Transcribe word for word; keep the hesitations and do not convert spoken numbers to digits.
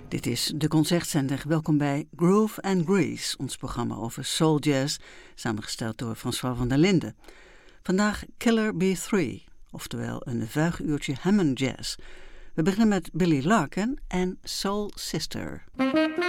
Dit is de Concertzender. Welkom bij Groove and Grace, ons programma over soul jazz, samengesteld door François van der Linden. Vandaag Killer B drie, oftewel een vuiguurtje Hammond Jazz. We beginnen met Billy Larkin en Soul Sister.